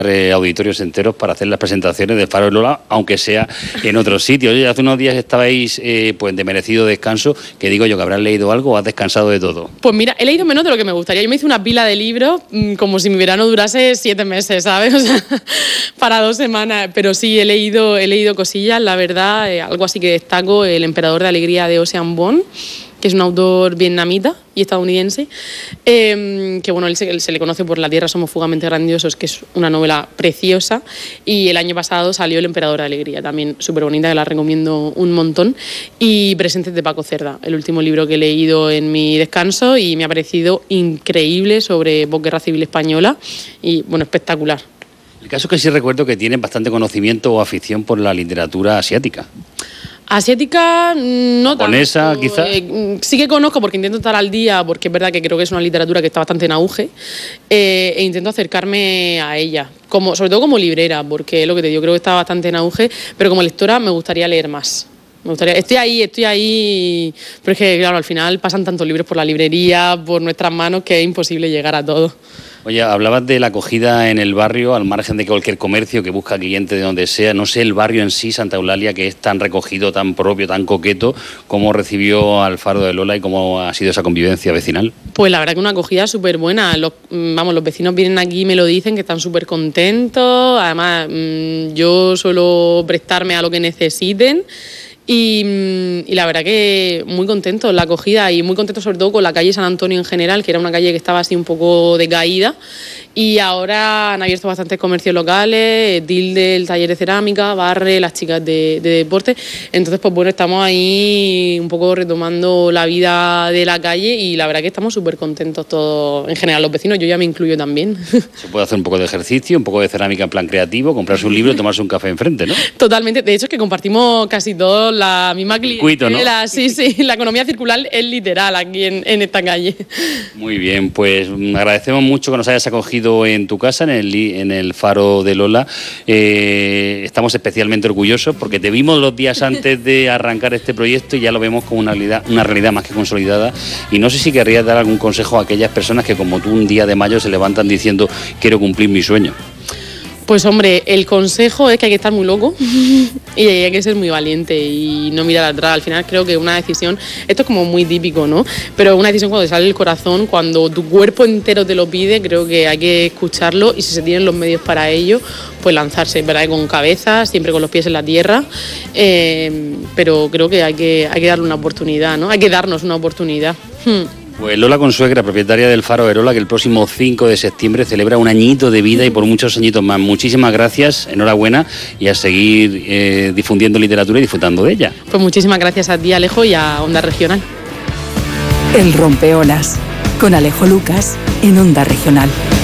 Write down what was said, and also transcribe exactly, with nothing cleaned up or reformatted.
auditorios enteros para hacer las presentaciones de Faro de Lola, aunque sea en otros sitios. Oye, hace unos días estabais eh, pues de merecido descanso, que digo yo que habrás leído algo o has descansado de todo. Pues mira, he leído menos de lo que me gustaría. Yo me hice una pila de libros mmm, como si mi verano durase siete meses, ¿sabes? O sea, para dos semanas. Pero sí, he leído, he leído cosillas, la verdad, eh, algo así que destaco, El emperador de alegría de Ocean Vuong, que es un autor vietnamita y estadounidense, eh, que bueno, él se, él se le conoce por La tierra somos fugamente grandiosos, que es una novela preciosa, y el año pasado salió El emperador de alegría, también súper bonita, que la recomiendo un montón, y Presentes de Paco Cerda, el último libro que he leído en mi descanso y me ha parecido increíble sobre posguerra civil española y bueno, espectacular. El caso es que sí recuerdo que tienes bastante conocimiento o afición por la literatura asiática. Asiática, no tanto. ¿Japonesa, quizás? Eh, sí que conozco porque intento estar al día, porque es verdad que creo que es una literatura que está bastante en auge, eh, e intento acercarme a ella, como, sobre todo como librera, porque es lo que te digo, creo que está bastante en auge, pero como lectora me gustaría leer más. Me gustaría, estoy ahí, estoy ahí, pero es que claro, al final pasan tantos libros por la librería, por nuestras manos, que es imposible llegar a todo. Oye, hablabas de la acogida en el barrio, al margen de cualquier comercio que busca clientes de donde sea. No sé el barrio en sí, Santa Eulalia, que es tan recogido, tan propio, tan coqueto, ¿cómo recibió al Faro de Lola y cómo ha sido esa convivencia vecinal? Pues la verdad que una acogida súper buena. Los, vamos, los vecinos vienen aquí y me lo dicen, que están súper contentos. Además, yo suelo prestarme a lo que necesiten. Y, y la verdad que muy contento la acogida y muy contento sobre todo con la calle San Antonio en general, que era una calle que estaba así un poco decaída, y ahora han abierto bastantes comercios locales, Tilde, el taller de cerámica, Barre, las chicas de, de deporte. Entonces pues bueno, estamos ahí un poco retomando la vida de la calle y la verdad que estamos súper contentos todos, en general los vecinos, yo ya me incluyo también. Se puede hacer un poco de ejercicio, un poco de cerámica en plan creativo, comprarse un libro y tomarse un café enfrente, ¿no? Totalmente, de hecho es que compartimos casi todos la misma clientela, ¿no? Sí, sí, la economía circular es literal aquí en, en esta calle. Muy bien, pues agradecemos mucho que nos hayas acogido en tu casa, en el, en el Faro de Lola. Eh, estamos especialmente orgullosos porque te vimos los días antes de arrancar este proyecto y ya lo vemos como una realidad, una realidad más que consolidada. Y no sé si querrías dar algún consejo a aquellas personas que como tú un día de mayo se levantan diciendo quiero cumplir mi sueño. Pues hombre, el consejo es que hay que estar muy loco y hay que ser muy valiente y no mirar atrás. Al final creo que una decisión, esto es como muy típico, ¿no? Pero una decisión cuando te sale el corazón, cuando tu cuerpo entero te lo pide, creo que hay que escucharlo y si se tienen los medios para ello, pues lanzarse, ¿verdad? Con cabeza, siempre con los pies en la tierra, eh, pero creo que hay que, hay que darle una oportunidad, ¿no? Hay que darnos una oportunidad. Hmm. Pues Lola Consuegra, propietaria del Faro de Lola, que el próximo cinco de septiembre celebra un añito de vida y por muchos añitos más. Muchísimas gracias, enhorabuena y a seguir eh, difundiendo literatura y disfrutando de ella. Pues muchísimas gracias a ti, Alejo, y a Onda Regional. El Rompeolas, con Alejo Lucas en Onda Regional.